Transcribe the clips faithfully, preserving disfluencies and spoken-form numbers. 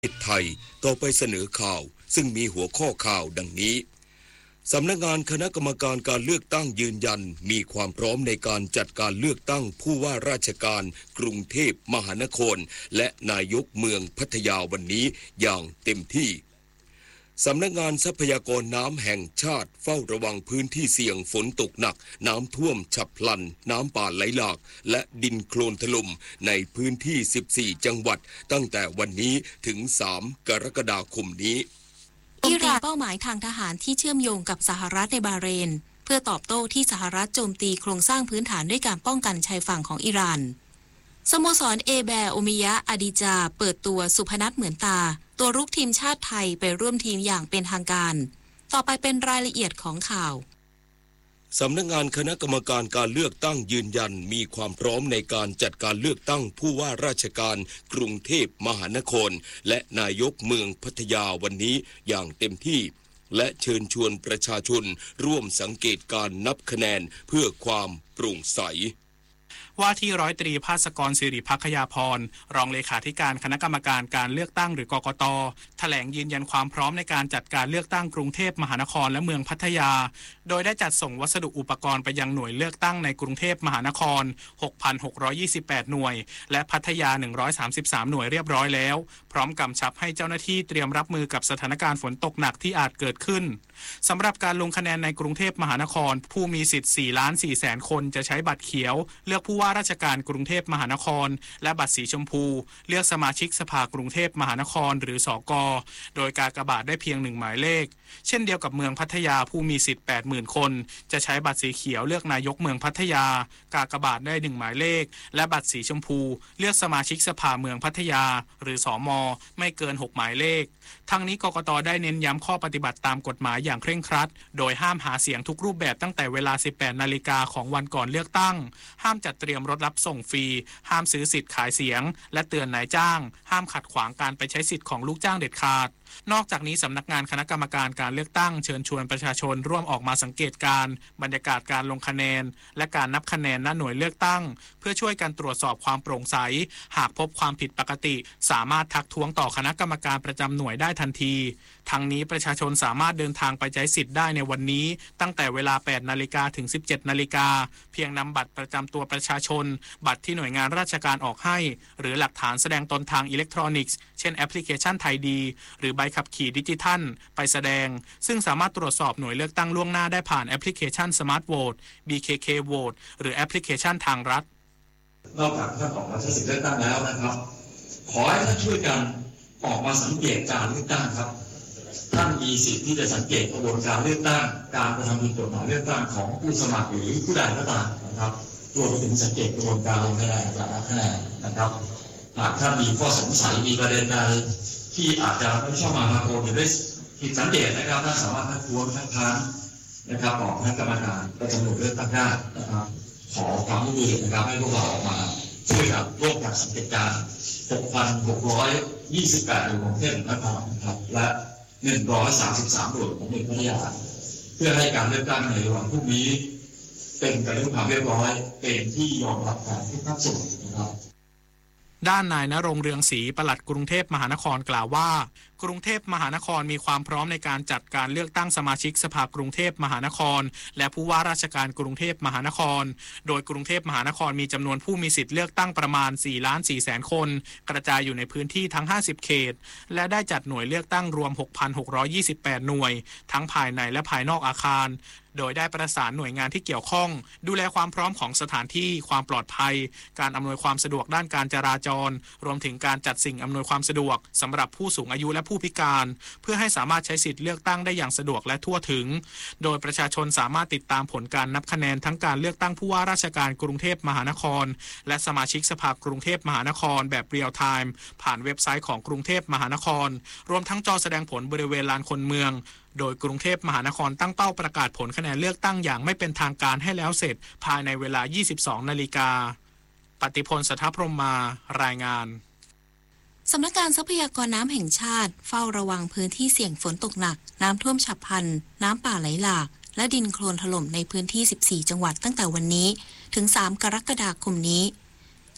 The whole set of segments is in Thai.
ไทยต่อไปเสนอข่าวซึ่งมีหัวข้อข่าวดังนี้สำนักงานคณะกรรมการการเลือกตั้งยืนยันมีความพร้อมในการจัดการเลือกตั้งผู้ว่าราชการกรุงเทพมหานครและนายกเมืองพัทยาวันนี้อย่างเต็มที่สำนักงานทรัพยากรน้ำแห่งชาติเฝ้าระวังพื้นที่เสี่ยงฝนตกหนักน้ำท่วมฉับพลันน้ำป่าไหลหลากและดินโคลนถล่มในพื้นที่สิบสี่จังหวัดตั้งแต่วันนี้ถึงสามกรกฎาคมนี้อิหร่านเป้าหมายทางทหารที่เชื่อมโยงกับสหรัฐในบาห์เรนเพื่อตอบโต้ที่สหรัฐโจมตีโครงสร้างพื้นฐานด้วยการป้องกันชายฝั่งของอิหร่านสโมสรเอแบร์โอมิยะอาดิจาเปิดตัวสุพนัทเหมือนตาตัวรุกทีมชาติไทยไปร่วมทีมอย่างเป็นทางการต่อไปเป็นรายละเอียดของข่าวสำนักงานคณะกรรมการการเลือกตั้งยืนยันมีความพร้อมในการจัดการเลือกตั้งผู้ว่าราชการกรุงเทพมหานครและนายกเมืองพัทยาวันนี้อย่างเต็มที่และเชิญชวนประชาชนร่วมสังเกตการนับคะแนนเพื่อความโปร่งใสว่าที่ร้อยตรีภาสกรศิริภัคยาพรรองเลขาธิการคณะกรรมการการเลือกตั้งหรือกกต.แถลงยืนยันความพร้อมในการจัดการเลือกตั้งกรุงเทพมหานครและเมืองพัทยาโดยได้จัดส่งวัสดุอุปกรณ์ไปยังหน่วยเลือกตั้งในกรุงเทพมหานคร หกพันหกร้อยยี่สิบแปด หน่วยและพัทยาหนึ่งร้อยสามสิบสามหน่วยเรียบร้อยแล้วพร้อมกำชับให้เจ้าหน้าที่เตรียมรับมือกับสถานการณ์ฝนตกหนักที่อาจเกิดขึ้นสำหรับการลงคะแนนในกรุงเทพมหานครผู้มีสิทธิ์ สี่ล้านสี่แสนคนจะใช้บัตรเขียวเลือกผู้ว่าราชการกรุงเทพมหานครและบัตรสีชมพูเลือกสมาชิกสภากรุงเทพมหานครหรือสก.โดยกากบาทได้เพียงหนึ่งหมายเลขเช่นเดียวกับเมืองพัทยาผู้มีสิทธิ์ แปดหมื่น คนจะใช้บัตรสีเขียวเลือกนายกเมืองพัทยากากบาทได้หนึ่งหมายเลขและบัตรสีชมพูเลือกสมาชิกสภาเมืองพัทยาหรือสม.ไม่เกินหกหมายเลขทั้งนี้กกต.ได้เน้นย้ำข้อปฏิบัติตามกฎหมายอย่างเคร่งครัดโดยห้ามหาเสียงทุกรูปแบบตั้งแต่เวลา สิบแปดนาฬิกาของวันก่อนเลือกตั้งห้ามจัดเตรียมรถรับส่งฟรีห้ามซื้อสิทธิ์ขายเสียงและเตือนนายจ้างห้ามขัดขวางการไปใช้สิทธิ์ของลูกจ้างเด็ดขาดนอกจากนี้สำนักงานคณะกรรมการการเลือกตั้งเชิญชวนประชาชนร่วมออกมาสังเกตการณ์บรรยากาศการลงคะแนนและการนับคะแนนณหน่วยเลือกตั้งเพื่อช่วยกันตรวจสอบความโปร่งใสหากพบความผิดปกติสามารถทักท้วงต่อคณะกรรมการประจำหน่วยได้ทันทีทั้งนี้ประชาชนสามารถเดินทางไปใช้สิทธิ์ได้ในวันนี้ตั้งแต่เวลา แปดนาฬิกาถึง สิบเจ็ดนาฬิกาเพียงนำบัตรประจำตัวประชาชนบัตรที่หน่วยงานราชการออกให้หรือหลักฐานแสดงตนทางอิเล็กทรอนิกส์เช่นแอปพลิเคชันไทยดีหรือใบขับขี่ดิจิทัลไปแสดงซึ่งสามารถตรวจสอบหน่วยเลือกตั้งล่วงหน้าได้ผ่านแอปพลิเคชัน Smart Vote บี เค เค Vote หรือแอปพลิเคชันทางรัฐนอกจากท่านออกมาใช้สิทธิเลือกตั้งแล้วนะครับขอให้ท่านช่วยกันออกมาสังเกตการเลือกตั้งครับท่านมีสิทธิ์ที่จะสังเกตกระบวนการเลือกตั้งการกระทำผิดกฎหมายเลือกตั้งของผู้สมัครหรือผู้ใดก็ตามนะครับรวมไปถึงสังเกตกระบวนการลงคะแนนการนับคะแนนนะครับหากท่านมีข้อสงสัยมีประเด็นใดที่อาจจะไม่ชอบมาพากลหรือได้ผิดสังเกตนะครับท่านสามารถทักท้วงทักท้านนะครับบอกคณะกรรมการประจำหน่วยเลือกตั้งได้นะครับขอความร่วมมือนะครับให้พวกเราออกมาช่วยกันร่วมกันสังเกตการ หกพันหกร้อยยี่สิบแปด หน่วยของกรุงเทพมหานครนะครับและหนึ่งร้อยสามสิบสามหน่วยของเมืองพัทยาเพื่อให้การเลือกตั้งในวันพรุ่งนี้เป็นไปด้วยความเรียบร้อยเป็นที่ยอมรับกันทุกภาคส่วนนะครับด้านนายณรงค์เรืองศรีปลัดกรุงเทพมหานครกล่าวว่ากรุงเทพมหานครมีความพร้อมในการจัดการเลือกตั้งสมาชิกสภากรุงเทพมหานครและผู้ว่าราชการกรุงเทพมหานครโดยกรุงเทพมหานครมีจำนวนผู้มีสิทธิ์เลือกตั้งประมาณ สี่ล้านสี่แสน คนกระจายอยู่ในพื้นที่ทั้งห้าสิบเขตและได้จัดหน่วยเลือกตั้งรวม หกพันหกร้อยยี่สิบแปด หน่วยทั้งภายในและภายนอกอาคารโดยได้ประสานหน่วยงานที่เกี่ยวข้องดูแลความพร้อมของสถานที่ความปลอดภัยการอำนวยความสะดวกด้านการจราจรรวมถึงการจัดสิ่งอำนวยความสะดวกสำหรับผู้สูงอายุและผู้พิการเพื่อให้สามารถใช้สิทธิ์เลือกตั้งได้อย่างสะดวกและทั่วถึงโดยประชาชนสามารถติดตามผลการนับคะแนนทั้งการเลือกตั้งผู้ว่าราชการกรุงเทพมหานครและสมาชิกสภากรุงเทพมหานครแบบเรียลไทม์ผ่านเว็บไซต์ของกรุงเทพมหานครรวมทั้งจอแสดงผลบริเวณลานคนเมืองโดยกรุงเทพมหานครตั้งเป้าประกาศผลคะแนนเลือกตั้งอย่างไม่เป็นทางการให้แล้วเสร็จภายในเวลา ยี่สิบสองนาฬิกาปฏิพล สัทธพรหมารายงานสำนักงานทรัพยากรน้ำแห่งชาติเฝ้าระวังพื้นที่เสี่ยงฝนตกหนักน้ำท่วมฉับพลันน้ำป่าไหลหลากและดินโคลนถล่มในพื้นที่สิบสี่จังหวัดตั้งแต่วันนี้ถึงสามกรกฎาคมนี้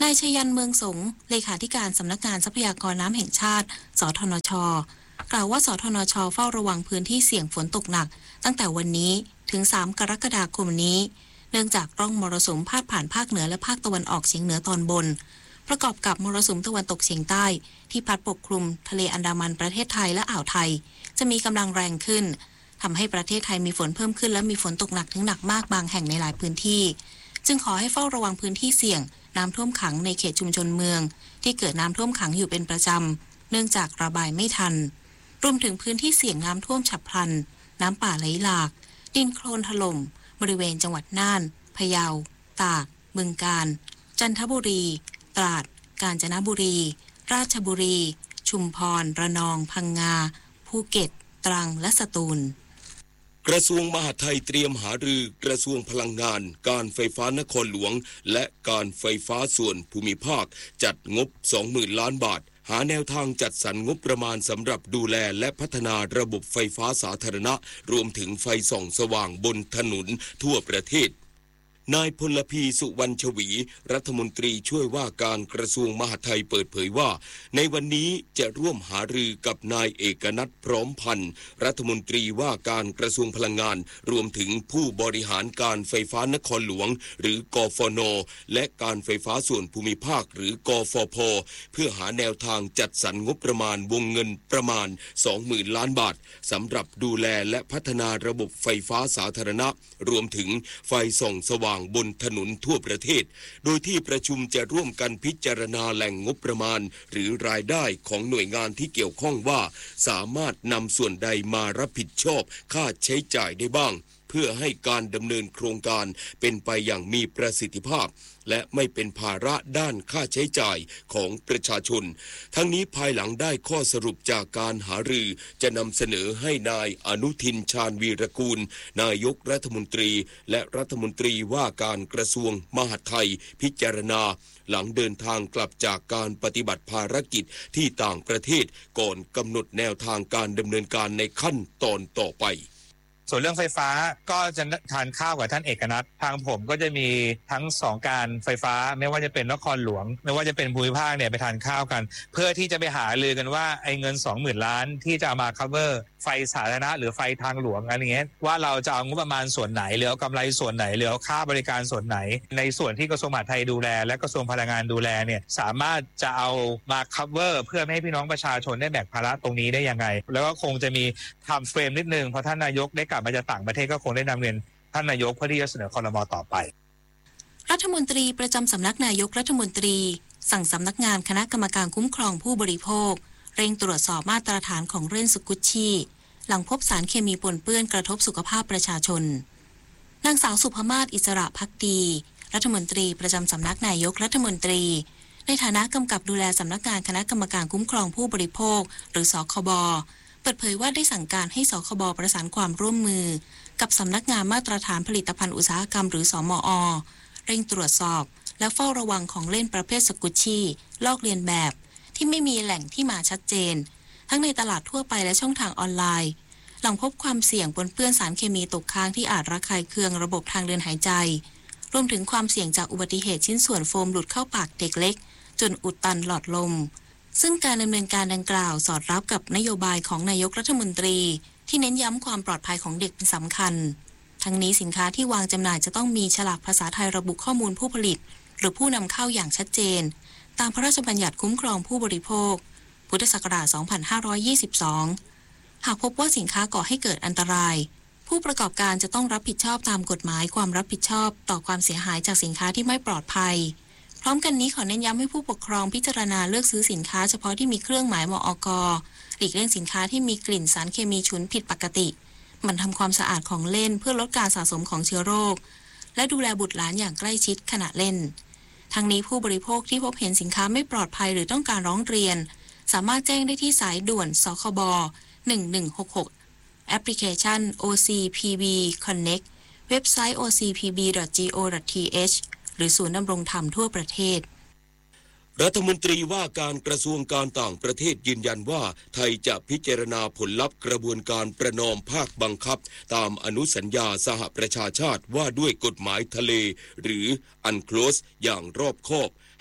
นายชยันเมืองสงเลขาธิการสำนักงานทรัพยากรน้ำแห่งชาติสทนช.กล่าวว่าสทนช.เฝ้าระวังพื้นที่เสี่ยงฝนตกหนักตั้งแต่วันนี้ถึงสามกรกฎาคมนี้เนื่องจากร่องมรสุมพาดผ่านภาคเหนือและภาคตะวันออกเฉียงเหนือตอนบนประกอบกับมรสุมตะวันตกเฉียงใต้ที่พัดปกคลุมทะเลอันดามันประเทศไทยและอ่าวไทยจะมีกำลังแรงขึ้นทำให้ประเทศไทยมีฝนเพิ่มขึ้นและมีฝนตกหนักถึงหนักมากบางแห่งในหลายพื้นที่จึงขอให้เฝ้าระวังพื้นที่เสี่ยงน้ำท่วมขังในเขตชุมชนเมืองที่เกิดน้ำท่วมขังอยู่เป็นประจำเนื่องจากระบายไม่ทันรวมถึงพื้นที่เสี่ยงน้ำท่วมฉับพลันน้ำป่าไหลหลากดินโคลนถล่มบริเวณจังหวัดน่านพะเยาตากบึงกาฬจันทบุรีตราดกาญจนบุรีราชบุรีชุมพรระนองพังงาภูเก็ตตรังและสตูลกระทรวงมหาดไทยเตรียมหารือกระทรวงพลังงานการไฟฟ้านครหลวงและการไฟฟ้าส่วนภูมิภาคจัดงบ สองหมื่น ล้านบาทหาแนวทางจัดสรรงบประมาณสำหรับดูแลและพัฒนาระบบไฟฟ้าสาธารณะรวมถึงไฟส่องสว่างบนถนนทั่วประเทศนายพลพีสุวรรณชวีรัฐมนตรีช่วยว่าการกระทรวงมหาดไทยเปิดเผยว่าในวันนี้จะร่วมหารือกับนายเอกนัทพร้อมพันธ์รัฐมนตรีว่าการกระทรวงพลังงานรวมถึงผู้บริหารการไฟฟ้านครหลวงหรือกฟน.และการไฟฟ้าส่วนภูมิภาคหรือกฟผ.เพื่อหาแนวทางจัดสรรงบประมาณวงเงินประมาณ สองหมื่น ล้านบาทสำหรับดูแลและพัฒนาระบบไฟฟ้าสาธารณะรวมถึงไฟส่องสว่างบนถนนทั่วประเทศโดยที่ประชุมจะร่วมกันพิจารณาแหล่งงบประมาณหรือรายได้ของหน่วยงานที่เกี่ยวข้องว่าสามารถนำส่วนใดมารับผิดชอบค่าใช้จ่ายได้บ้างเพื่อให้การดำเนินโครงการเป็นไปอย่างมีประสิทธิภาพและไม่เป็นภาระด้านค่าใช้จ่ายของประชาชนทั้งนี้ภายหลังได้ข้อสรุปจากการหารือจะนำเสนอให้นายอนุทินชาญวีรกูลนายกรัฐมนตรีและรัฐมนตรีว่าการกระทรวงมหาดไทยพิจารณาหลังเดินทางกลับจากการปฏิบัติภารกิจที่ต่างประเทศก่อนกำหนดแนวทางการดำเนินการในขั้นตอนต่อไปส่วนเรื่องไฟฟ้าก็จะทานข้าวกับท่านเอกนัททางผมก็จะมีทั้งสองการไฟฟ้าไม่ว่าจะเป็นนครหลวงไม่ว่าจะเป็นภูมิภาคเนี่ยไปทานข้าวกันเพื่อที่จะไปหารือกันว่าไอ้เงิน สองหมื่น ล้านที่จะเอามา cover ไฟสาธารณะหรือไฟทางหลวงอะไรเงี้ยว่าเราจะเอางบประมาณส่วนไหนหรือเอากำไรส่วนไหนหรือเอาค่าบริการส่วนไหนในส่วนที่กระทรวงมหาดไทยดูแลและกระทรวงพลังงานดูแลเนี่ยสามารถจะเอามา cover เพื่อไม่ให้พี่น้องประชาชนได้แบกภาระตรงนี้ได้ยังไงแล้วก็คงจะมี time frame นิดนึงเพราะท่านนายกได้กลับมาจากต่างประเทศก็คงได้นำเรียนท่านนายกเพื่อที่จะเสนอครม.ต่อไปรัฐมนตรีประจำสำนักนายกรัฐมนตรีสั่งสำนักงานคณะกรรมการคุ้มครองผู้บริโภคเร่งตรวจสอบมาตรฐานของเรนสกุชชี่หลังพบสารเคมีปนเปื้อนกระทบสุขภาพประชาชนนางสาวสุภมาศอิสระภักดีรัฐมนตรีประจำสำนักนายกรัฐมนตรีในฐานะกำกับดูแลสำนักงานคณะกรรมการคุ้มครองผู้บริโภคหรือสคบเปิดเผยว่าได้สั่งการให้สคบประสานความร่วมมือกับสำนักงานมาตรฐานผลิตภัณฑ์อุตสาหกรรมหรือสมอ.เร่งตรวจสอบและเฝ้าระวังของเล่นประเภทสกุชชี่ลอกเลียนแบบที่ไม่มีแหล่งที่มาชัดเจนทั้งในตลาดทั่วไปและช่องทางออนไลน์หลังพบความเสี่ยงปนเปื้อนสารเคมีตกค้างที่อาจระคายเคืองระบบทางเดินหายใจรวมถึงความเสี่ยงจากอุบัติเหตุชิ้นส่วนโฟมหลุดเข้าปากเด็กเล็กจนอุดตันหลอดลมซึ่งการดำเนินการดังกล่าวสอดรับกับนโยบายของนายกรัฐมนตรีที่เน้นย้ำความปลอดภัยของเด็กเป็นสำคัญทั้งนี้สินค้าที่วางจำหน่ายจะต้องมีฉลากภาษาไทยระบุข้อมูลผู้ผลิตหรือผู้นำเข้าอย่างชัดเจนตามพระราชบัญญัติคุ้มครองผู้บริโภคพุทธศักราช สองพันห้าร้อยยี่สิบสอง หากพบว่าสินค้าก่อให้เกิดอันตรายผู้ประกอบการจะต้องรับผิดชอบตามกฎหมายความรับผิดชอบต่อความเสียหายจากสินค้าที่ไม่ปลอดภัยพร้อมกันนี้ขอเน้นย้ำให้ผู้ปกครองพิจารณาเลือกซื้อสินค้าเฉพาะที่มีเครื่องหมายมอก.หลีกเลี่ยงสินค้าที่มีกลิ่นสารเคมีฉุนผิดปกติหมั่นทำความสะอาดของเล่นเพื่อลดการสะสมของเชื้อโรคและดูแลบุตรหลานอย่างใกล้ชิดขณะเล่นทั้งนี้ผู้บริโภคที่พบเห็นสินค้าไม่ปลอดภัยหรือต้องการร้องเรียนสามารถแจ้งได้ที่สายด่วนสคบหนึ่งหนึ่งหกหกแอปพลิเคชัน โอ ซี พี บี Connect เว็บไซต์ โอ ซี พี บี ดอท จี โอ ดอท ที เอช หรือศูนย์ดำรงธรรมทั่วประเทศรัฐมนตรีว่าการกระทรวงการต่างประเทศยืนยันว่าไทยจะพิจารณาผลลัพธ์กระบวนการประนอมภาคบังคับตามอนุสัญญาสหประชาชาติว่าด้วยกฎหมายทะเลหรือ อันโคลส อย่างรอบคอบ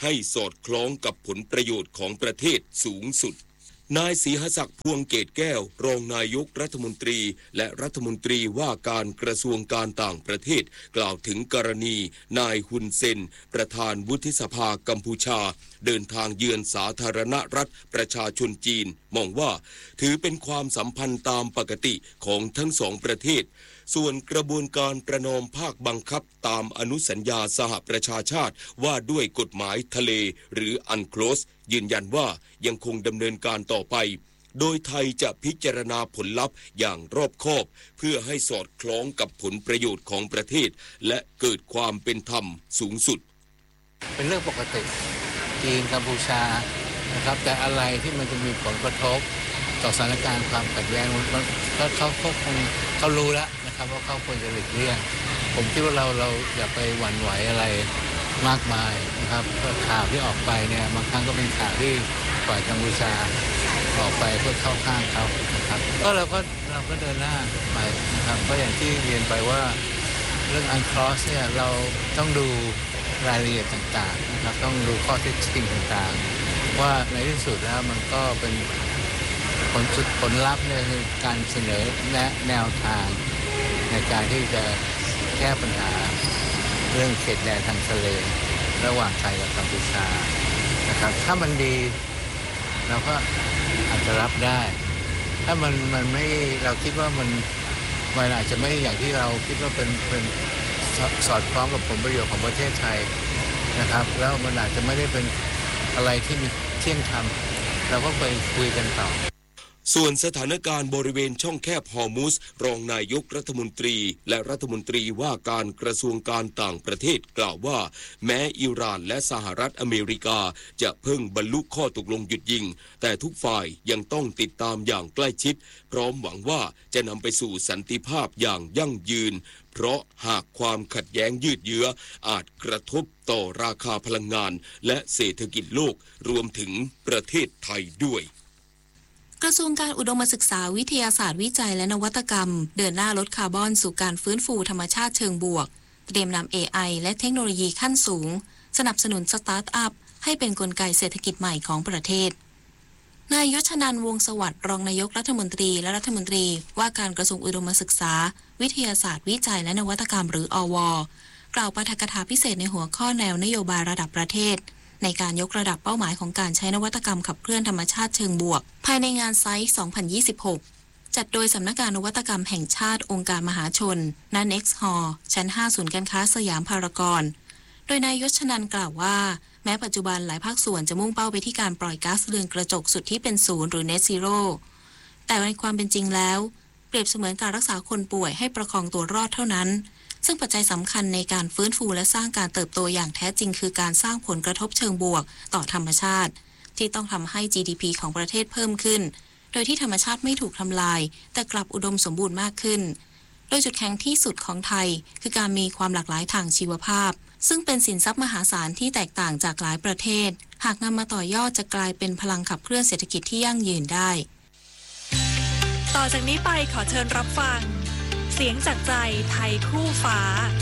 ให้สอดคล้องกับผลประโยชน์ของประเทศสูงสุดนายศรีหศักดิ์พวงเกตแก้วรองนายกรัฐมนตรีและรัฐมนตรีว่าการกระทรวงการต่างประเทศกล่าวถึงกรณีนายฮุนเซนประธานวุฒิสภากัมพูชาเดินทางเยือนสาธารณรัฐประชาชนจีนมองว่าถือเป็นความสัมพันธ์ตามปกติของทั้งสองประเทศส่วนกระบวนการประนอมภาคบังคับตามอนุสัญญาสหประชาชาติว่าด้วยกฎหมายทะเลหรืออันโคลสยืนยันว่ายังคงดำเนินการต่อไปโดยไทยจะพิจารณาผลลัพธ์อย่างรอบคอบเพื่อให้สอดคล้องกับผลประโยชน์ของประเทศและเกิดความเป็นธรรมสูงสุดเป็นเรื่องปกติจีนกัมพูชานะครับแต่อะไรที่มันจะมีผลกระทบต่อสถานการณ์ความขัดแย้งมันเขาเขาคงเขารู้แล้วนะครับว่าเขาควรจะหลีกเลี่ยงผมคิดว่าเราเราอย่าไปหวั่นไหวอะไรมากมายนะครับข่าวที่ออกไปเนี่ยบางครั้งก็เป็นข่าวที่ฝ่ายกัมพูชาออกไปเพื่อเข้าข้างเขานะครับก็เราก็เราก็เดินหน้าไปนะครับก็อย่างที่เรียนไปว่าเรื่องอันครอสเนี่ยเราต้องดูรายละเอียดต่างๆนะครับต้องดูข้อเท็จจริงต่างๆว่าในที่สุดแล้วมันก็เป็นผลสุดผลลัพธ์เนี่ยคือการเสนอแนะแนวทางในการที่จะแก้ปัญหาเรื่องเขตแดนทางทะเลระหว่างไทยกับกัมพูชานะครับถ้ามันดีเราก็อาจจะรับได้ถ้ามันมันไม่เราคิดว่ามันมันอาจจะไม่อย่างที่เราคิดว่าเป็นเป็นสอดคล้องกับผลประโยชน์ของประเทศไทยนะครับแล้วมันอาจจะไม่ได้เป็นอะไรที่มีเที่ยงธรรมเราก็ไปคุยกันต่อส่วนสถานการณ์บริเวณช่องแคบฮอร์มุซรองนายกรัฐมนตรีและรัฐมนตรีว่าการกระทรวงการต่างประเทศกล่าวว่าแม้อิหร่านและสหรัฐอเมริกาจะเพิ่งบรรลุข้อตกลงหยุดยิงแต่ทุกฝ่ายยังต้องติดตามอย่างใกล้ชิดพร้อมหวังว่าจะนำไปสู่สันติภาพอย่างยั่งยืนเพราะหากความขัดแย้งยืดเยื้ออาจกระทบต่อราคาพลังงานและเศรษฐกิจโลกรวมถึงประเทศไทยด้วยกระทรวงการอุดมศึกษาวิทยาศาสตร์วิจัยและนวัตกรรมเดินหน้าลดคาร์บอนสู่การฟื้นฟูธรรมชาติเชิงบวกเตรียมนำ เอ ไอ และเทคโนโลยีขั้นสูงสนับสนุนสตาร์ทอัพให้เป็นกลไกเศรษฐกิจใหม่ของประเทศนายยศนันท์วงศ์สวัสดิ์รองนายกรัฐมนตรีและรัฐมนตรีว่าการกระทรวงอุดมศึกษาวิทยาศาสตร์วิจัยและนวัตกรรมหรืออว.กล่าวปาฐกถาพิเศษในหัวข้อแนวนโยบายระดับประเทศในการยกระดับเป้าหมายของการใช้นวัตกรรมขับเคลื่อนธรรมชาติเชิงบวกภายในงานไซต์ สองพันยี่สิบหก จัดโดยสำนักงานนวัตกรรมแห่งชาติองค์การมหาชนณ Next Hall ชั้น ห้า ศูนย์การค้าสยามพารากอนโดยนายยศนันท์กล่าวว่าแม้ปัจจุบันหลายภาคส่วนจะมุ่งเป้าไปที่การปล่อยก๊าซเรือนกระจกสุดที่เป็นศูนย์หรือ Net Zero แต่ในความเป็นจริงแล้วเปรียบเสมือนการรักษาคนป่วยให้ประคองตัวรอดเท่านั้นซึ่งปัจจัยสำคัญในการฟื้นฟูและสร้างการเติบโตอย่างแท้จริงคือการสร้างผลกระทบเชิงบวกต่อธรรมชาติที่ต้องทำให้ จี ดี พี ของประเทศเพิ่มขึ้นโดยที่ธรรมชาติไม่ถูกทำลายแต่กลับอุดมสมบูรณ์มากขึ้นโดยจุดแข็งที่สุดของไทยคือการมีความหลากหลายทางชีวภาพซึ่งเป็นสินทรัพย์มหาศาลที่แตกต่างจากหลายประเทศหากนำมาต่อยอดจะกลายเป็นพลังขับเคลื่อนเศรษฐกิจที่ยั่งยืนได้ต่อจากนี้ไปขอเชิญรับฟังเสียงจากใจไทยคู่ฟ้า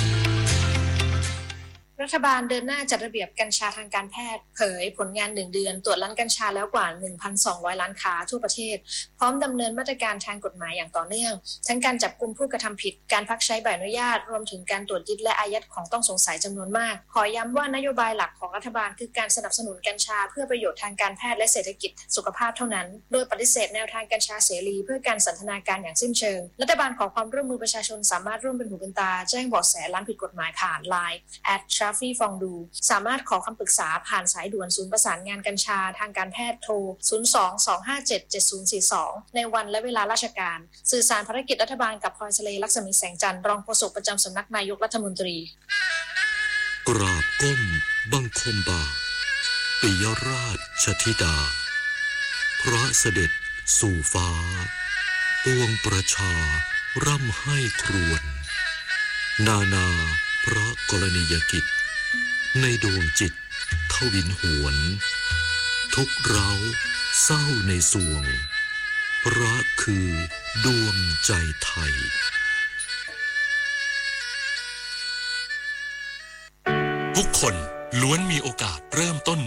รัฐบาลเดินหน้าจัดระเบียบกัญชาทางการแพทย์เผยผลงานหนึ่งเดือนตรวจร้านกัญชาแล้วกว่า หนึ่งพันสองร้อย ร้านค้าทั่วประเทศพร้อมดำเนินมาตรการทางกฎหมายอย่างต่อเนื่องทั้งการจับกุมผู้กระทำผิดการพักใช้ใบอนุญาตรวมถึงการตรวจยึดและอายัดของต้องสงสัยจำนวนมากขอย้ำว่านโยบายหลักของรัฐบาลคือการสนับสนุนกัญชาเพื่อประโยชน์ทางการแพทย์และเศรษฐกิจสุขภาพเท่านั้นโดยปฏิเสธแนวทางกัญชาเสรีเพื่อการสันทนาการอย่างสิ้นเชิงรัฐบาลขอความร่วมมือประชาชนสามารถร่วมเป็นหูเป็นตาแจ้งเบาะแสร้านผิดกฎหมายผ่าน ไลน์ แอท ทราฟฟี่ ฟองดูสามารถขอคำปรึกษาผ่านสายด่วนศูนย์ประสานงานกัญชาทางการแพทย์โทร ศูนย์ สอง สอง ห้า เจ็ด เจ็ด ศูนย์ สี่ สอง ในวันและเวลาราชการสื่อสารภารกิจรัฐบาลกับพลอยทะเลลักษมีแสงจันทร์รองโฆษกประจำสำนักนายกรัฐมนตรีกราบก้มบังคมบาทปิยราชธิดาพระเสด็จสู่ฟ้าปวงประชาร่ำให้ครวญนานาพระกรณียกิจในดวงจิตทวินหวนทุกเร้าเศร้าในสวงพระคือดวงใจไทยทุกคนล้วนมีโอกาสเริ่มต้น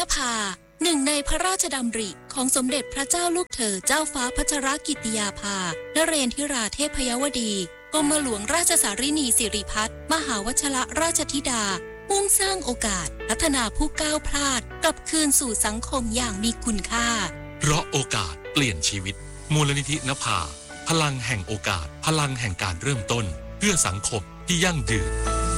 ภาหนึ่งในพระราชดำริของสมเด็จพระเจ้าลูกเธอเจ้าฟ้าพัชรกิติยาภานเรนทิราเทพยวดีกรมหลวงราชสารินีสิริพัฒน์มหาวชรราชธิดามุ่งสร้างโอกาสพัฒนาผู้ก้าวพลาดกลับคืนสู่สังคมอย่างมีคุณค่าเพราะโอกาสเปลี่ยนชีวิตมูลนิธินภาพลังแห่งโอกาสพลังแห่งการเริ่มต้นเพื่อสังคมที่ยั่งยืน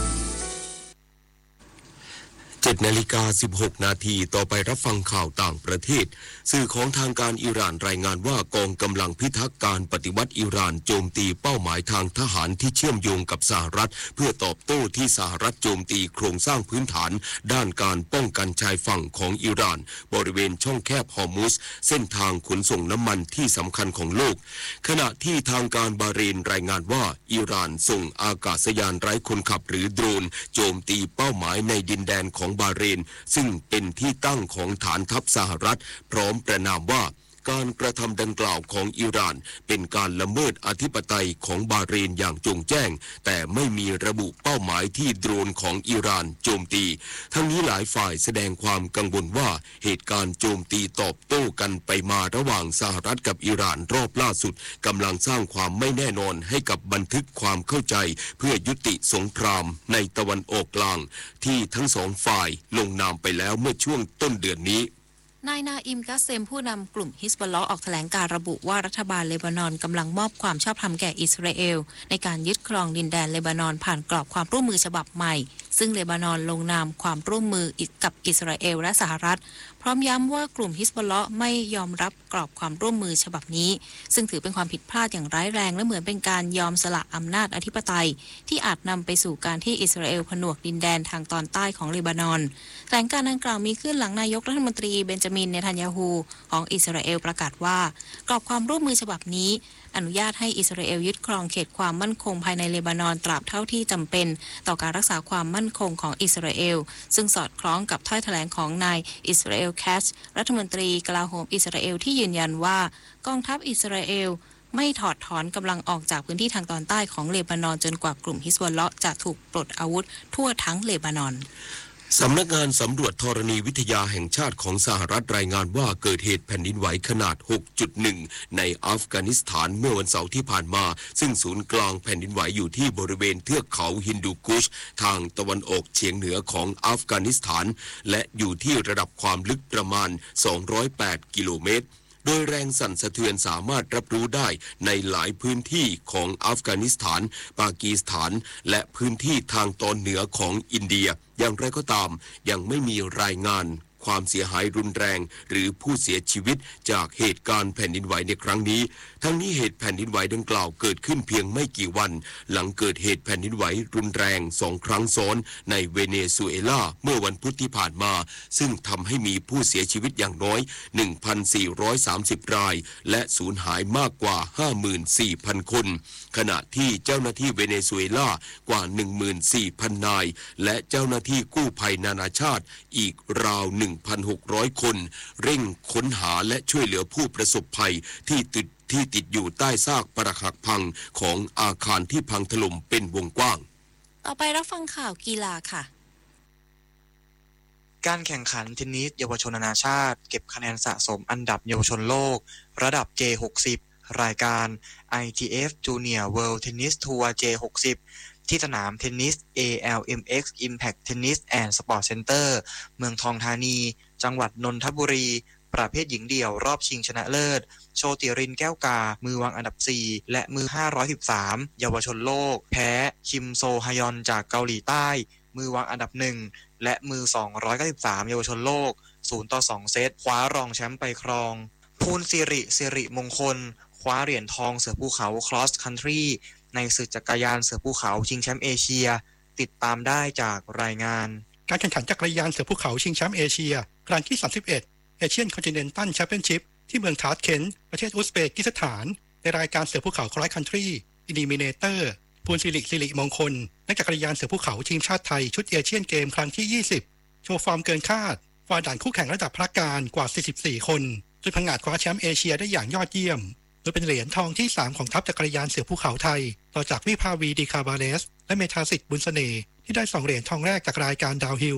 เจ็ดนาฬิกาสิบหกนาทีต่อไปรับฟังข่าวต่างประเทศสื่อของทางการอิหร่านรายงานว่ากองกำลังพิทักษ์การปฏิวัติอิหร่านโจมตีเป้าหมายทางทหารที่เชื่อมโยงกับสหรัฐเพื่อตอบโต้ที่สหรัฐโจมตีโครงสร้างพื้นฐานด้านการป้องกันชายฝั่งของอิหร่านบริเวณช่องแคบฮอร์มุซเส้นทางขนส่งน้ำมันที่สำคัญของโลกขณะที่ทางการบาห์เรนรายงานว่าอิหร่านส่งอากาศยานไร้คนขับหรือโดรนโจมตีเป้าหมายในดินแดนของบาห์เรนซึ่งเป็นที่ตั้งของฐานทัพสหรัฐพร้อมประนามว่าการกระทำดังกล่าวของอิหร่านเป็นการละเมิดอธิปไตยของบาห์เรนอย่างจงแจ้งแต่ไม่มีระบุเป้าหมายที่โดรนของอิหร่านโจมตีทั้งนี้หลายฝ่ายแสดงความกังวลว่าเหตุการณ์โจมตีตอบโต้กันไปมาระหว่างสหรัฐกับอิหร่านรอบล่าสุดกำลังสร้างความไม่แน่นอนให้กับบันทึกความเข้าใจเพื่อยุติสงครามในตะวันออกกลางที่ทั้งสองฝ่ายลงนามไปแล้วเมื่อช่วงต้นเดือนนี้นายนาอิมกัสเซมผู้นำกลุ่มฮิซบอลเลาะห์ออกแถลงการระบุว่ารัฐบาลเลบานอนกำลังมอบความชอบธรรมแก่อิสราเอลในการยึดครองดินแดนเลบานอนผ่านกรอบความร่วมมือฉบับใหม่ซึ่งเลบานอนลงนามความร่วมมือกับอิสราเอลและสหรัฐพร้อมย้ำว่ากลุ่มฮิซบอลเลาะห์ไม่ยอมรับกรอบความร่วมมือฉบับนี้ซึ่งถือเป็นความผิดพลาดอย่างร้ายแรงและเหมือนเป็นการยอมสละอำนาจอธิปไตยที่อาจนำไปสู่การที่อิสราเอลผนวกดินแดนทางตอนใต้ของเลบานอนแถลงการดังกล่าวมีขึ้นหลังนายกรัฐมนตรีเบนจามินเนทันยาฮูของอิสราเอลประกาศว่ากรอบความร่วมมือฉบับนี้อนุญาตให้อิสราเอลยึดครองเขตความมั่นคงภายในเลบานอนตราบเท่าที่จำเป็นต่อการรักษาความมั่นคงของอิสราเอลซึ่งสอดคล้องกับถ้อยแถลงของนายอิสราเอลแคชรัฐมนตรีกลาโหมอิสราเอลที่ยืนยันว่ากองทัพอิสราเอลไม่ถอดถอนกำลังออกจากพื้นที่ทางตอนใต้ของเลบานอนจนกว่ากลุ่มฮิซบอลเลาะห์จะถูกปลดอาวุธทั่วทั้งเลบานอนสำนักงานสำรวจธรณีวิทยาแห่งชาติของสหรัฐรายงานว่าเกิดเหตุแผ่นดินไหวขนาด หกจุดหนึ่ง ในอัฟกานิสถานเมื่อวันเสาร์ที่ผ่านมาซึ่งศูนย์กลางแผ่นดินไหวอยู่ที่บริเวณเทือกเขาฮินดูคุชทางตะวันออกเฉียงเหนือของอัฟกานิสถานและอยู่ที่ระดับความลึกประมาณสองร้อยแปดกิโลเมตรโดยแรงสั่นสะเทือนสามารถรับรู้ได้ในหลายพื้นที่ของอัฟกานิสถานปากีสถานและพื้นที่ทางตอนเหนือของอินเดียอย่างไรก็ตามยังไม่มีรายงานความเสียหายรุนแรงหรือผู้เสียชีวิตจากเหตุการณ์แผ่นดินไหวในครั้งนี้ทั้งนี้เหตุแผ่นดินไหวดังกล่าวเกิดขึ้นเพียงไม่กี่วันหลังเกิดเหตุแผ่นดินไหวรุนแรงสองครั้งซ้อนในเวเนซุเอลาเมื่อวันพุธที่ผ่านมาซึ่งทำให้มีผู้เสียชีวิตอย่างน้อย หนึ่งพันสี่ร้อยสามสิบ รายและสูญหายมากกว่า ห้าหมื่นสี่พัน คนขณะที่เจ้าหน้าที่เวเนซุเอลากว่า หนึ่งหมื่นสี่พัน นายและเจ้าหน้าที่กู้ภัยนานาชาติอีกราว หนึ่งพันหกร้อย คนเร่งค้นหาและช่วยเหลือผู้ประสบภัยที่ติดที่ติดอยู่ใต้ซากปรักหักพังของอาคารที่พังถล่มเป็นวงกว้างต่อไปรับฟังข่าวกีฬาค่ะการแข่งขันเทนนิสเยาวชนนานาชาติเก็บคะแนนสะสมอันดับเยาวชนโลกระดับ เจ หกสิบ รายการ ไอ ที เอฟ Junior World Tennis Tour เจ หกสิบ ที่สนามเทนนิส เอ แอล เอ็ม เอ็กซ์ Impact Tennis and Sport Center เมืองทองธานีจังหวัดนนทบุรีประเภทหญิงเดี่ยวรอบชิงชนะเลิศโชติรินแก้วกามือวางอันดับสี่และมือห้าร้อยสิบสามเยาวชนโลกแพ้คิมโซฮยอนจากเกาหลีใต้มือวางอันดับหนึ่งและมือสองร้อยเก้าสิบสามเยาวชนโลกศูนย์ต่อสองเซตคว้ารองแชมป์ไปครองภูลสิริสิริมงคลคว้าเหรียญทองเสือภูเขา Cross Country ในศึกจักรยานเสือภูเขาชิงแชมป์เอเชียติดตามได้จากรายงานการแข่งขันจักรยานเสือภูเขาชิงแชมป์เอเชียครั้งที่สามสิบเอ็ดเอเชียนคอนติเนนตัลแชมเปี้ยนชิพที่เมืองทาชเคนต์ประเทศอุซเบกิสถานในรายการเสือภูเขา Cross Country Eliminator ภูลสิริสิริมงคลนักจักรยานเสือภูเขาทีมชาติไทยชุดเอเชียนเกมครั้งที่ยี่สิบโชว์ฟอร์มเกินคาดฝ่าด่านคู่แข่งระดับพระการกว่าสี่สิบสี่คนจนผงาดคว้าแชมป์เอเชียได้อย่างยอดเยี่ยมโดยเป็นเหรียญทองที่สามของทัพจักรยานเสือภูเขาไทยต่อจากวิภาวีดีคาบาเลสและเมธาสิทธิ์บุญเสน่ห์ที่ได้สองเหรียญทองแรกจากรายการดาวฮิล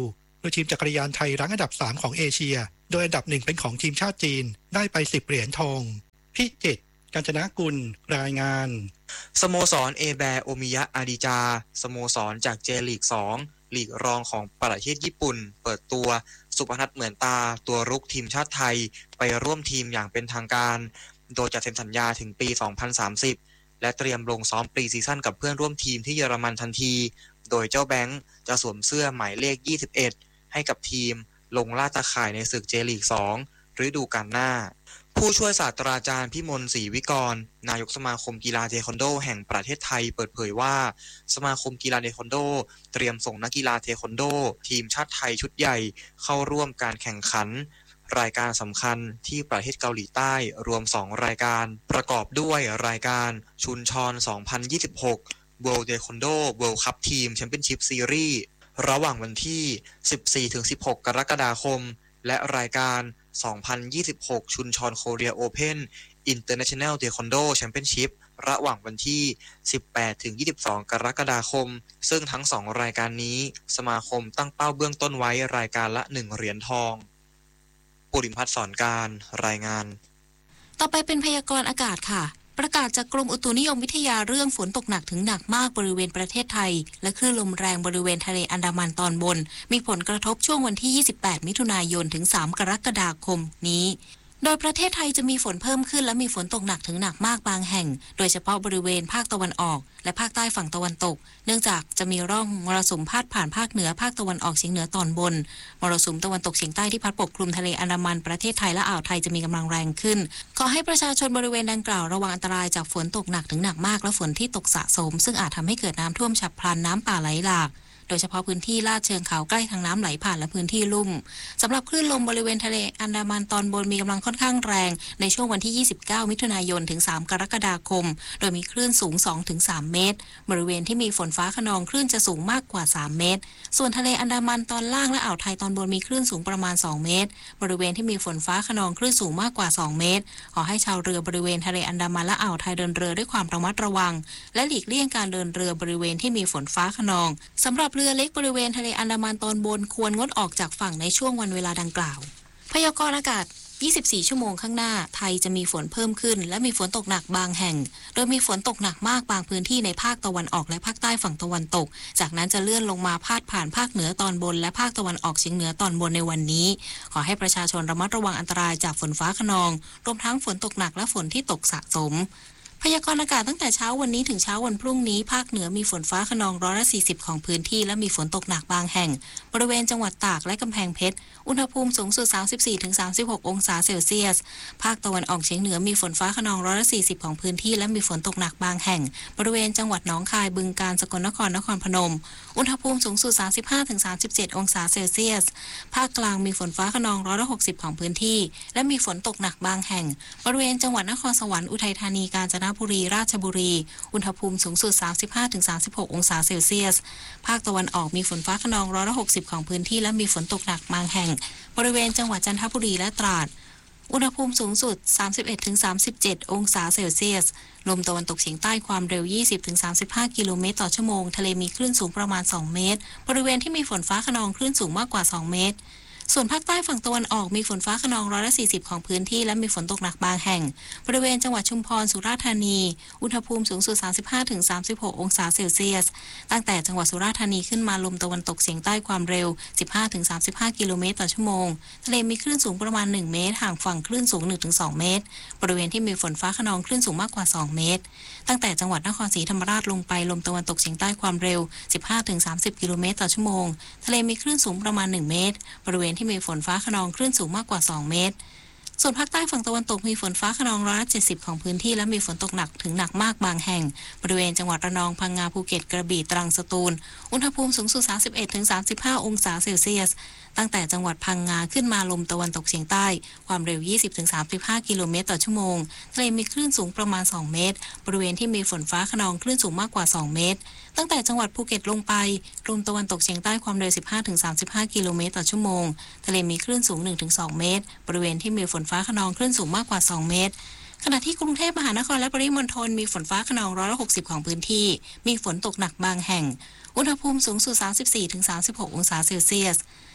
โดยทีมจักรยานไทยรั้งอันดับสามของเอเชียโดยอันดับหนึ่งเป็นของทีมชาติจีนได้ไปสิบเหรียญทองพิจิตรกาญจนกุลรายงานสโมสรเอแบโอมิยะอาดิจาสโมสรจากเจลีกสองลีกรองของประเทศญี่ปุ่นเปิดตัวสุพนัทเหมือนตาตัวรุกทีมชาติไทยไปร่วมทีมอย่างเป็นทางการโดยจะเซ็นสัญญาถึงปีสองพันสามสิบและเตรียมลงซ้อมปรีซีซั่นกับเพื่อนร่วมทีมที่เยอรมันทันทีโดยเจ้าแบงค์จะสวมเสื้อหมายเลขยี่สิบเอ็ดให้กับทีมลงล่าตาข่ายในศึกเจลีกสองฤดูกาลหน้าผู้ช่วยศาสตราจารย์พิมลศรีวิกรนายกสมาคมกีฬาเทควันโดแห่งประเทศไทยเปิดเผยว่าสมาคมกีฬาเทควันโดเตรียมส่งนักกีฬาเทควันโดทีมชาติไทยชุดใหญ่เข้าร่วมการแข่งขันรายการสำคัญที่ประเทศเกาหลีใต้รวมสองรายการประกอบด้วยรายการชุนชอนสองพันยี่สิบหก World Taekwondo World Cup Team Championship Series ระหว่างวันที่ สิบสี่ถึงสิบหก กรกฎาคมและรายการสองพันยี่สิบหก ชุนชอนโคเรียโอเพ่น International Taekwondo Championship ระหว่างวันที่ สิบแปดถึงยี่สิบสอง กรกฎาคมซึ่งทั้งสองรายการนี้สมาคมตั้งเป้าเบื้องต้นไว้รายการละหนึ่งเหรียญทองปุริมพัฒน์สอนการรายงานต่อไปเป็นพยากรณ์อากาศค่ะประกาศจากกรมอุตุนิยมวิทยาเรื่องฝนตกหนักถึงหนักมากบริเวณประเทศไทยและคลื่นลมแรงบริเวณทะเลอันดามันตอนบนมีผลกระทบช่วงวันที่ยี่สิบแปดมิถุนายนถึงสามกรกฎาคมนี้โดยประเทศไทยจะมีฝนเพิ่มขึ้นและมีฝนตกหนักถึงหนักมากบางแห่งโดยเฉพาะบริเวณภาคตะวันออกและภาคใต้ฝั่งตะวันตกเนื่องจากจะมีร่องมรสุมพาดผ่านภาคเหนือภาคตะวันออกเฉียงเหนือตอนบนมรสุมตะวันตกเฉียงใต้ที่พัดปกคลุมทะเลอันดามันประเทศไทยและอ่าวไทยจะมีกำลังแรงขึ้นขอให้ประชาชนบริเวณดังกล่าวระวังอันตรายจากฝนตกหนักถึงหนักมากและฝนที่ตกสะสมซึ่งอาจทำให้เกิดน้ำท่วมฉับพลันน้ำป่าไหลหลากโดยเฉพาะพื้นที่ลาดเชิงเขาใกล้ทางน้ำไหลผ่านและพื้นที่ลุ่มสำหรับคลื่นลมบริเวณทะเลอันดามันตอนบนมีกำลังค่อนข้างแรงในช่วงวันที่ยี่สิบเก้ามิถุนายนถึงสามกรกฎาคมโดยมีคลื่นสูง สองถึงสาม เมตรบริเวณที่มีฝนฟ้าคะนองคลื่นจะสูงมากกว่าสามเมตรส่วนทะเลอันดามันตอนล่างและอ่าวไทยตอนบนมีคลื่นสูงประมาณสองเมตรบริเวณที่มีฝนฟ้าคะนองคลื่นสูงมากกว่าสองเมตรขอให้ชาวเรือบริเวณทะเลอันดามันและอ่าวไทยเดินเรือด้วยความระมัดระวังและหลีกเลี่ยงการเดินเรือบริเวณที่มีฝนฟ้าคะนองสำหรับเรือเล็กบริเวณทะเลอันดามันตอนบนควรงดออกจากฝั่งในช่วงวันเวลาดังกล่าวพยากรณ์อากาศยี่สิบสี่ชั่วโมงข้างหน้าไทยจะมีฝนเพิ่มขึ้นและมีฝนตกหนักบางแห่งโดยมีฝนตกหนักมากบางพื้นที่ในภาคตะวันออกและภาคใต้ฝั่งตะวันตกจากนั้นจะเลื่อนลงมาพาดผ่านภาคเหนือตอนบนและภาคตะวันออกเฉียงเหนือตอนบนในวันนี้ขอให้ประชาชนระมัดระวังอันตรายจากฝนฟ้าคะนองรวมทั้งฝนตกหนักและฝนที่ตกสะสมพยากรณ์อากาศตั้งแต่เช้าวันนี้ถึงเช้าวันพรุ่งนี้ภาคเหนือมีฝนฟ้าคะนองร้อยละสี่สิบของพื้นที่และมีฝนตกหนักบางแห่งบริเวณจังหวัดตากและกำแพงเพชรอุณหภูมิสูงสุด สามสิบสี่ถึงสามสิบหก องศาเซลเซียสภาคตะวันออกเฉียงเหนือมีฝนฟ้าคะนองร้อยละสี่สิบของพื้นที่และมีฝนตกหนักบางแห่งบริเวณจังหวัดหนองคายบึงกาฬสกลนครนครพนมอุณหภูมิสูงสุด สามสิบห้าถึงสามสิบเจ็ด องศาเซลเซียสภาคกลางมีฝนฟ้าคะนองร้อยละหกสิบของพื้นที่และมีฝนตกหนักบางแห่งบริเวณจังหวัดนครสวรรค์อุทัยธานีกาญจนบุรีราชบุรีอุณหภูมิสูงสุด สามสิบห้าถึงสามสิบหก องศาเซลเซียสภาคตะวันออกมีฝนฟ้าคะนองร้อยละหกสิบของพื้นที่และมีฝนตกหนักบางแห่งบริเวณจังหวัดจันทบุรีและตราดอุณหภูมิสูงสุด สามสิบเอ็ดถึงสามสิบเจ็ด องศาเซลเซียสลมตะวันตกเฉียงใต้ความเร็ว ยี่สิบถึงสามสิบห้า กิโลเมตรต่อชั่วโมงทะเลมีคลื่นสูงประมาณสองเมตรบริเวณที่มีฝนฟ้าคะนองคลื่นสูงมากกว่าสองเมตรส่วนภาคใต้ฝั่งตะวันออกมีฝนฟ้าคะนองร้อยละสี่สิบของพื้นที่และมีฝนตกหนักบางแห่งบริเวณจังหวัดชุมพรสุราษฎร์ธานีอุณหภูมิสูงสุด สามสิบห้าถึงสามสิบหก องศาเซลเซียสตั้งแต่จังหวัดสุราษฎร์ธานีขึ้นมาลมตะวันตกเฉียงใต้ความเร็ว สิบห้าถึงสามสิบห้า กิโลเมตรต่อชั่วโมงทะเลมีคลื่นสูงประมาณหนึ่งเมตรห่างฝั่งคลื่นสูง หนึ่งถึงสอง เมตรบริเวณที่มีฝนฟ้าคะนองคลื่นสูงมากกว่าสองเมตรตั้งแต่จังหวัดนครศรีธรรมราชลงไปลมตะวันตกเฉียงใต้ความเร็ว สิบห้าถึงสามสิบ กิโลเมตรต่อชั่วโมงทะเลมีคลื่นสูงประมาณหนึ่งเมตรบริเวณที่มีฝนฟ้าคะนองคลื่นสูงมากกว่าสองเมตรส่วนภาคใต้ฝั่งตะวันตกมีฝนฟ้าคะนองร้อยละเจ็ดสิบของพื้นที่และมีฝนตกหนักถึงหนักมากบางแห่งบริเวณจังหวัดระนองพังงาภูเก็ตกระบี่ตรังสตูลอุณหภูมิสูงสุด สามสิบเอ็ดถึงสามสิบห้า องศาเซลเซียสตั้งแต่จังหวัดพังงาขึ้นมาลมตะวันตกเฉียงใต้ความเร็ว ยี่สิบถึงสามสิบห้า กิโลเมตรต่อชั่วโมงทะเลมีคลื่นสูงประมาณสองเมตรบริเวณที่มีฝนฟ้าคะนองคลื่นสูงมากกว่าสองเมตรตั้งแต่จังหวัดภูเก็ตลงไปลมตะวันตกเฉียงใต้ความเร็ว สิบห้าถึงสามสิบห้า กิโลเมตรต่อชั่วโมงทะเลมีคลื่นสูง หนึ่งถึงสอง เมตรบริเวณที่มีฝนฟ้าคะนองคลื่นสูงมากกว่าสองเมตรขณะที่กรุงเทพมหานครและปริมณฑลมีฝนฟ้าคะนองร้อยละหกสิบของพื้นที่มีฝนตกหนักบางแห่งอุณหภูมิสูงสุด สามสิบสี่ถึงสามสิบหก องศาเซลเซียส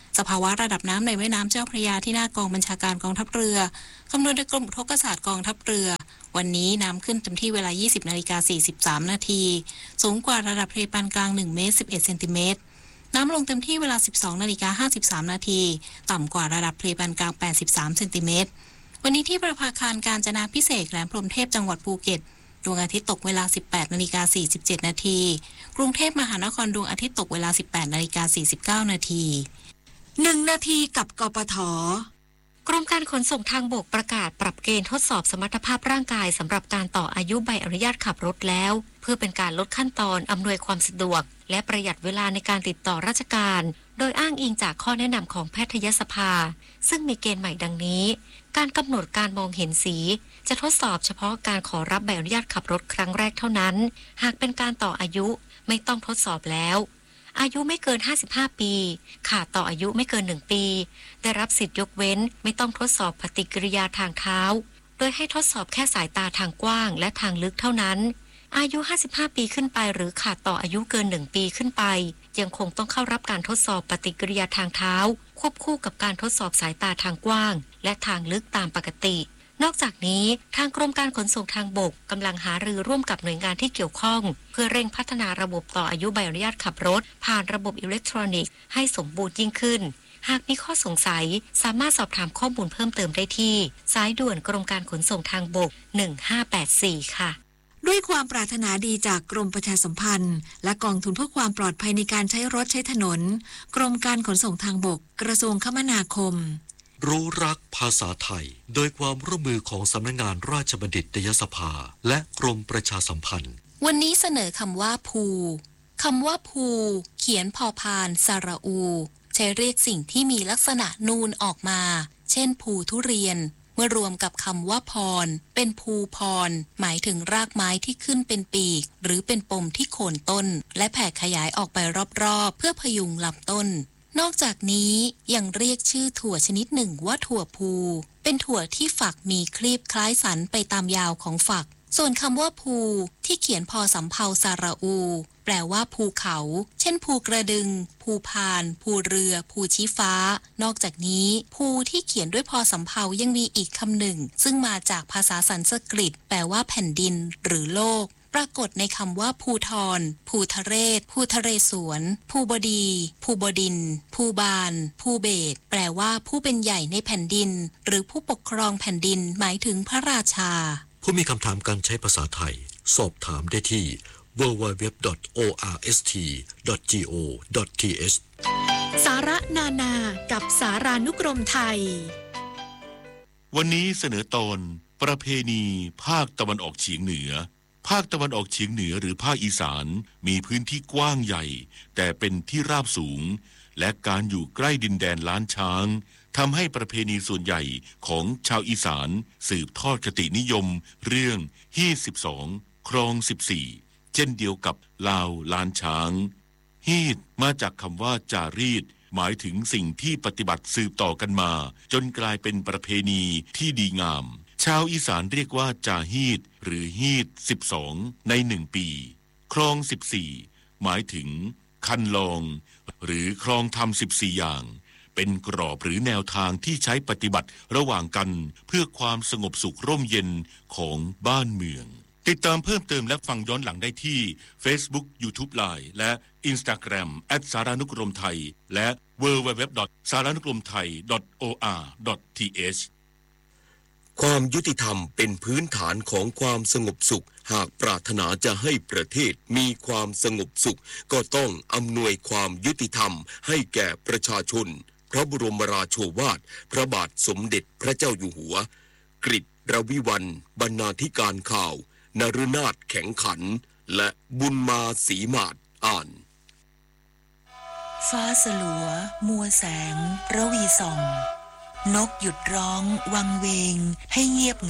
สภาวะระดับน้ำในแม่น้ำเจ้าพระยาที่หน้ากองบัญชาการกองทัพเรือคำนวณโดยกรมอุทกศาสตร์กองทัพเรือวันนี้น้ำขึ้นเต็มที่เวลา ยี่สิบนาฬิกาสี่สิบสาม นาทีสูงกว่าระดับทะเลปานกลางหนึ่งเมตรสิบเอ็ดเซนติเมตรน้ำลงเต็มที่เวลา สิบสองนาฬิกาห้าสิบสาม นาทีต่ำกว่าระดับทะเลปานกลางแปดสิบสามเซนติเมตรวันนี้ที่ประภาคารกาญจนาภิเษกแหลมพรหมเทพจังหวัดภูเก็ตดวงอาทิตย์ตกเวลา สิบแปดนาฬิกาสี่สิบเจ็ด นาทีกรุงเทพมหานครดวงอาทิตย์ตกเวลา สิบแปดนาฬิกาสี่สิบเก้า นาทีหนึ่งนาทีกับกปท. กรมการขนส่งทางบกประกาศปรับเกณฑ์ทดสอบสมรรถภาพร่างกายสำหรับการต่ออายุใบอนุญาตขับรถแล้วเพื่อเป็นการลดขั้นตอนอำนวยความสะดวกและประหยัดเวลาในการติดต่อราชการโดยอ้างอิงจากข้อแนะนำของแพทยสภาซึ่งมีเกณฑ์ใหม่ดังนี้การกำหนดการมองเห็นสีจะทดสอบเฉพาะการขอรับใบอนุญาตขับรถครั้งแรกเท่านั้นหากเป็นการต่ออายุไม่ต้องทดสอบแล้วอายุไม่เกินห้าสิบห้าปีขาดต่ออายุไม่เกินหนึ่งปีได้รับสิทธิยกเว้นไม่ต้องทดสอบปฏิกิริยาทางเท้าโดยให้ทดสอบแค่สายตาทางกว้างและทางลึกเท่านั้นอายุห้าสิบห้าปีขึ้นไปหรือขาดต่ออายุเกินหนึ่งปีขึ้นไปยังคงต้องเข้ารับการทดสอบปฏิกิริยาทางเท้าควบคู่กับการทดสอบสายตาทางกว้างและทางลึกตามปกตินอกจากนี้ทางกรมการขนส่งทางบกกำลังหารือร่วมกับหน่วยงานที่เกี่ยวข้องเพื่อเร่งพัฒนาระบบต่ออายุใบอนุญาตขับรถผ่านระบบอิเล็กทรอนิกส์ให้สมบูรณ์ยิ่งขึ้นหากมีข้อสงสัยสามารถสอบถามข้อมูลเพิ่มเติมได้ที่สายด่วนกรมการขนส่งทางบกหนึ่งห้าแปดสี่ค่ะด้วยความปรารถนาดีจากกรมประชาสัมพันธ์และกองทุนเพื่อความปลอดภัยในการใช้รถใช้ถนนกรมการขนส่งทางบกกระทรวงคมนาคมรู้รักภาษาไทยโดยความร่วมมือของสำนักงานราชบัณฑิตยสภาและกรมประชาสัมพันธ์วันนี้เสนอคำว่าภูคำว่าภูเขียนพอพานสระอูใช้เรียกสิ่งที่มีลักษณะนูนออกมาเช่นภูทุเรียนเมื่อรวมกับคำว่าพรเป็นภูพรหมายถึงรากไม้ที่ขึ้นเป็นปีกหรือเป็นปมที่โคนต้นและแผ่ขยายออกไปรอบๆเพื่อพยุงลำต้นนอกจากนี้ยังเรียกชื่อถั่วชนิดหนึ่งว่าถั่วภูเป็นถั่วที่ฝักมีคลีบคล้ายสันไปตามยาวของฝักส่วนคำว่าภูที่เขียนพอสำเภาสระอูแปลว่าภูเขาเช่นภูกระดึงภูพานภูเรือภูชี้ฟ้านอกจากนี้ภูที่เขียนด้วยพอสำเภายังมีอีกคำหนึ่งซึ่งมาจากภาษาสันสกฤตแปลว่าแผ่นดินหรือโลกปรากฏในคำว่าภูทรภูทะเรศภูทะเรศวรภูบดีภูบดินทร์ภูบาลภูเบศแปลว่าผู้เป็นใหญ่ในแผ่นดินหรือผู้ปกครองแผ่นดินหมายถึงพระราชาผู้มีคำถามการใช้ภาษาไทยสอบถามได้ที่ ดับเบิลยู ดับเบิลยู ดับเบิลยู ดอท โอ อาร์ เอส ที ดอท จี โอ ดอท ที เอชสาระนานากับสารานุกรมไทยวันนี้เสนอตอนประเพณีภาคตะวันออกเฉียงเหนือภาคตะวันออกเฉียงเหนือหรือภาคอีสานมีพื้นที่กว้างใหญ่แต่เป็นที่ราบสูงและการอยู่ใกล้ดินแดนล้านช้างทำให้ประเพณีส่วนใหญ่ของชาวอีสานสืบทอดคตินิยมเรื่องฮีดสิบสองครองสิบสี่เช่นเดียวกับลาวล้านช้างฮีดมาจากคำว่าจารีตหมายถึงสิ่งที่ปฏิบัติสืบต่อกันมาจนกลายเป็นประเพณีที่ดีงามชาวอีสานเรียกว่าจาฮีดหรือฮีดสิบสองในหนึ่งปีครองสิบสี่หมายถึงคันลองหรือครองทำสิบสี่อย่างเป็นกรอบหรือแนวทางที่ใช้ปฏิบัติระหว่างกันเพื่อความสงบสุขร่มเย็นของบ้านเมืองติดตามเพิ่มเติมและฟังย้อนหลังได้ที่ Facebook YouTube Line และ Instagram แอท สารานุกรมไทยและ ดับเบิลยู ดับเบิลยู ดับเบิลยู ดอท สารานุกรมไทย ดอท โอ อาร์ ดอท ที เอชความยุติธรรมเป็นพื้นฐานของความสงบสุขหากปรารถนาจะให้ประเทศมีความสงบสุขก็ต้องอำนวยความยุติธรรมให้แก่ประชาชนพระบรมราโชวาทพระบาทสมเด็จพระเจ้าอยู่หัวกฤษรวิวัลย์บรรณาธิการข่าวนฤนาถแข็งขันและบุญมาศรีมาศอ่านฟ้าสลัวมัวแสงระวีส่องนกหยุดร้องวังเวงให้เงียบ